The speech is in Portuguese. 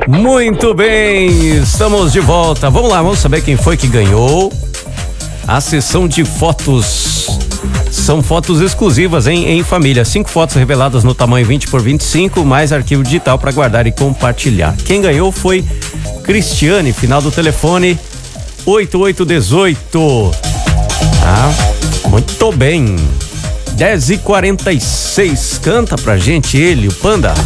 Muito bem, estamos de volta. Vamos lá, vamos saber quem foi que ganhou a sessão de fotos. São fotos exclusivas em família. 5 fotos reveladas no tamanho 20x25, mais arquivo digital para guardar e compartilhar. Quem ganhou foi Cristiane, final do telefone 8818. Muito bem. 10h46. Canta pra gente ele, o Panda.